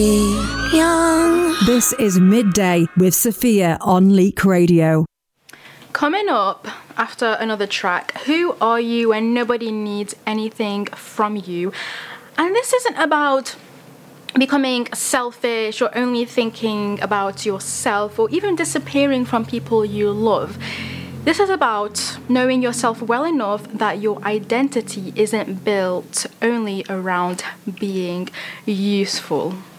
Young. This is Midday with Sophia on Leak Radio. Coming up after another track, who are you when nobody needs anything from you? And this isn't about becoming selfish or only thinking about yourself or even disappearing from people you love. This is about knowing yourself well enough that your identity isn't built only around being useful.